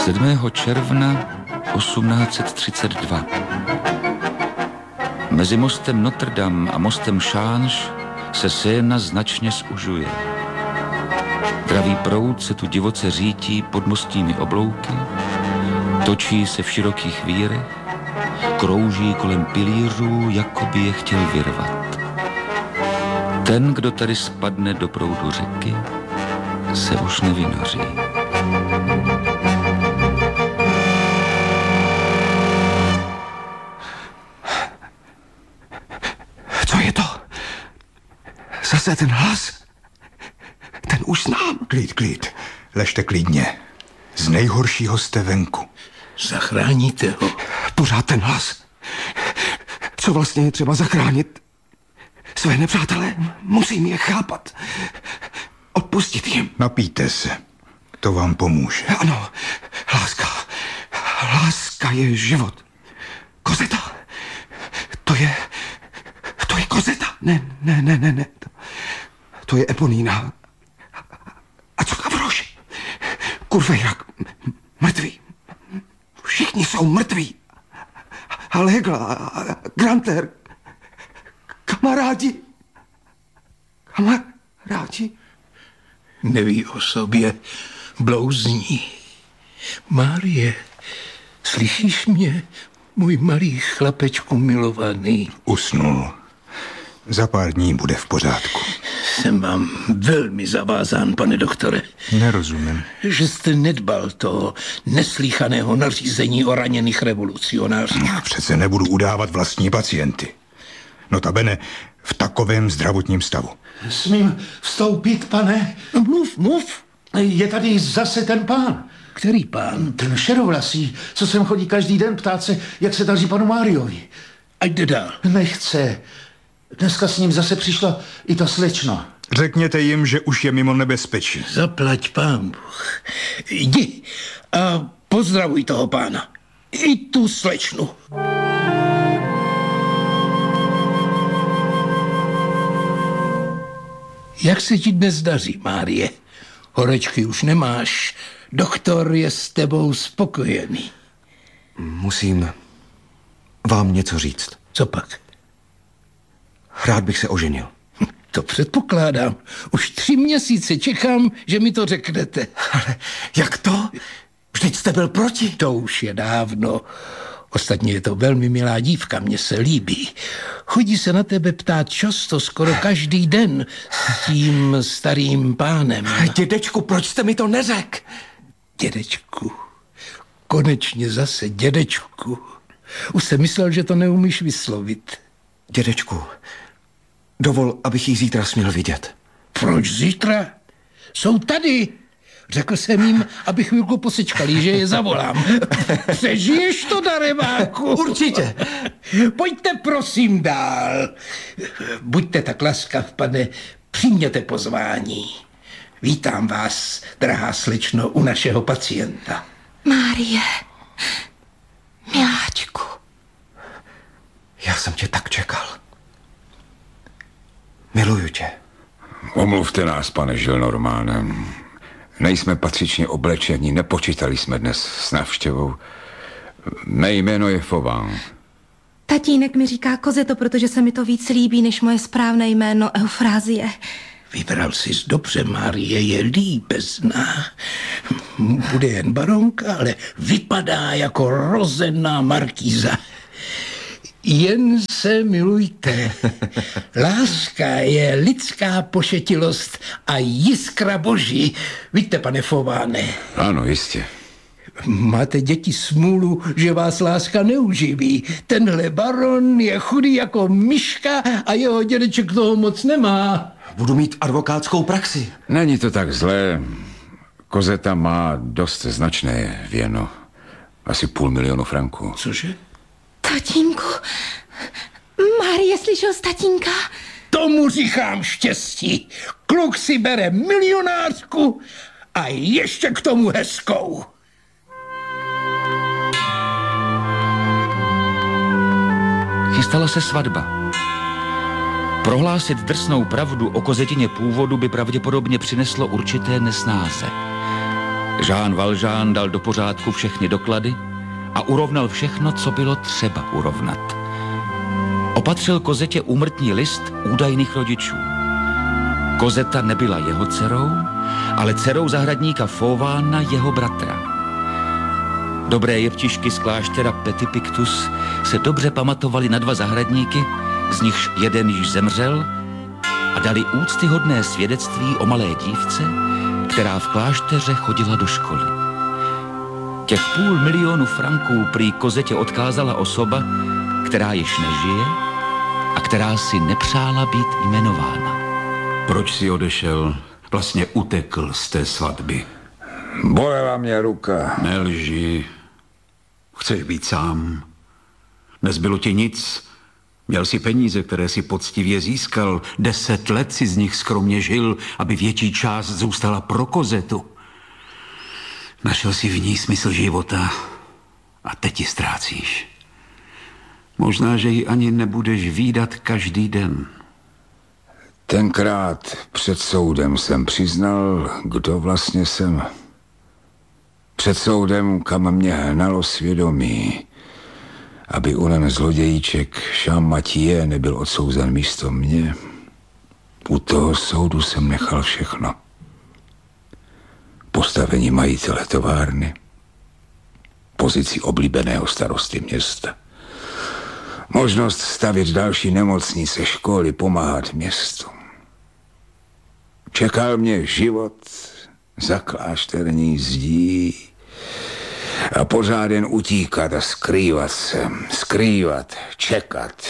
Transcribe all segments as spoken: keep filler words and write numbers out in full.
sedmého června osmnáct set třicet dva. Mezi mostem Notre Dame a mostem Change se Seina značně zužuje. Dravý proud se tu divoce řítí pod mostními oblouky, točí se v širokých vírech, krouží kolem pilířů, jako by je chtěl vyrvat. Ten, kdo tady spadne do proudu řeky, se už nevynoří. Co je to? Zase ten hlas? Ten už znám. Klid, klid. Ležte klidně. Z nejhoršího jste venku. Zachráníte ho. Pořád ten hlas. Co vlastně je třeba zachránit? Své nepřátelé, musím je chápat. Odpustit jim. Napijte se. To vám pomůže. Ano, láska. Láska je život. Kozeta. To je... To je Kozeta. Ne, ne, ne, ne, ne. To, to je Eponína. A co Gavroš? Kurvejrak. Mrtví. Všichni jsou mrtví. Allegla, Granter. Kamarádi. Kamarádi. Neví o sobě, blouzní. Márie, slyšíš mě, můj malý chlapečku milovaný? Usnul. Za pár dní bude v pořádku. Jsem vám velmi zavázán, pane doktore. Nerozumím. Že jste nedbal toho neslýchaného nařízení o raněných revolucionářích. Já přece nebudu udávat vlastní pacienty. Notabene v takovém zdravotním stavu. Smím vstoupit, pane? No, mluv, mluv. Je tady zase ten pán. Který pán? Ten šedovlasý, co sem chodí každý den ptát se, jak se daří panu Máriovi. Ať jde dál. Nechce. Dneska s ním zase přišla i ta slečna. Řekněte jim, že už je mimo nebezpečí. Zaplať pán Bůh. Jdi a pozdravuj toho pána. I tu slečnu. Jak se ti dnes daří, Márie? Horečky už nemáš. Doktor je s tebou spokojený. Musím vám něco říct. Co pak? Rád bych se oženil. To předpokládám. Už tři měsíce čekám, že mi to řeknete. Ale jak to? Vždyť jste byl proti. To už je dávno. Ostatně je to velmi milá dívka, mně se líbí. Chodí se na tebe ptát často, skoro každý den s tím starým pánem. Dědečku, proč jste mi to neřekl? Dědečku. Konečně zase dědečku. Už jsem myslel, že to neumíš vyslovit. Dědečku, dovol, abych jí zítra směl vidět. Proč zítra? Jsou tady. Řekl jsem jim, aby chvilku posečkali, že je zavolám. Přežiješ to, darebáku? Určitě. Pojďte prosím dál. Buďte tak laskav, pane, přijměte pozvání. Vítám vás, drahá slečno, u našeho pacienta. Márie, miláčku. Já jsem tě tak čekal. Miluju tě. Omluvte nás, pane Gillenormande. Nejsme patřičně oblečení, nepočítali jsme dnes s návštěvou. Mé jméno je Fauvin. Tatínek mi říká Kozeto, protože se mi to víc líbí, než moje správné jméno Eufrázie. Vybral jsi dobře, Márie je líbezná. Bude jen baronka, ale vypadá jako rozená markýza. Jen se milujte. Láska je lidská pošetilost a jiskra boží. Víte, pane Fauváne? Ano, jistě. Máte děti smůlu, že vás láska neuživí. Tenhle baron je chudý jako myška a jeho dědeček toho moc nemá. Budu mít advokátskou praxi. Není to tak zlé. Kozeta má dost značné věno. Asi půl milionu franků. Cože? Tatínku, Márie slyšel z tatínka? Tomu říkám štěstí. Kluk si bere milionářku a ještě k tomu hezkou. Chystala se svatba. Prohlásit drsnou pravdu o Kozetině původu by pravděpodobně přineslo určité nesnáze. Jean Valjean dal do pořádku všechny doklady a urovnal všechno, co bylo třeba urovnat. Opatřil Kozetě úmrtní list údajných rodičů. Kozeta nebyla jeho dcerou, ale dcerou zahradníka Fauvána, jeho bratra. Dobré jeptišky z kláštera Petit Pictus se dobře pamatovali na dva zahradníky, z nichž jeden již zemřel, a dali úctyhodné svědectví o malé dívce, která v klášteře chodila do školy. Těch půl milionu franků prý Kozetě odkázala osoba, která již nežije a která si nepřála být jmenována. Proč si odešel? Vlastně utekl z té svatby. Bolela mě ruka. Nelži. Chceš být sám? Nezbylo ti nic. Měl si peníze, které si poctivě získal. Deset let si z nich skromně žil, aby větší část zůstala pro Kozetu. Našel si v ní smysl života a teď ji ztrácíš. Možná, že ji ani nebudeš vídat každý den. Tenkrát před soudem jsem přiznal, kdo vlastně jsem. Před soudem, kam mě hnalo svědomí, aby onen zlodějíček Champmathieu nebyl odsouzen místo mě. U toho soudu jsem nechal všechno. Postavení majitele továrny, pozici oblíbeného starosty města, možnost stavět další nemocnice, školy, pomáhat městu. Čekal mě život za klášterní zdí a pořád jen utíkat a skrývat se, skrývat, čekat.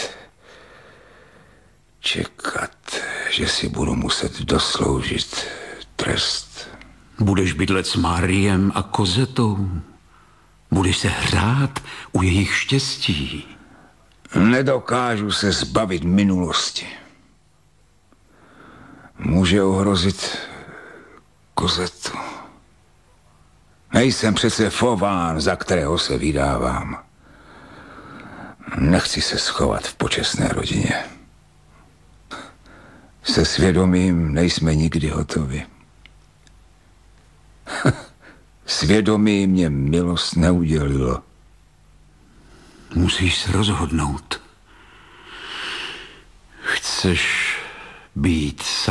Čekat, že si budu muset dosloužit trest. Budeš bydlet s Máriem a Kozetou. Budeš se hrát u jejich štěstí. Nedokážu se zbavit minulosti. Může ohrozit Kozetu. Nejsem přece Fauván, za kterého se vydávám. Nechci se schovat v počestné rodině. Se svědomím nejsme nikdy hotovi. Svědomí mě milost neudělilo. Musíš se rozhodnout. Chceš být sám.